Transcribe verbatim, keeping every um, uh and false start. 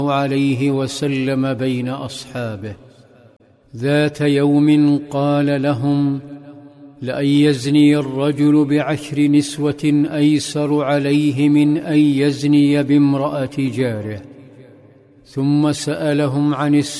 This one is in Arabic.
عليه وسلم بين أصحابه. ذات يوم قال لهم: لأن يزني الرجل بعشر نسوة أيسر عليه من أن يزني بامرأة جاره. ثم سألهم عن السنة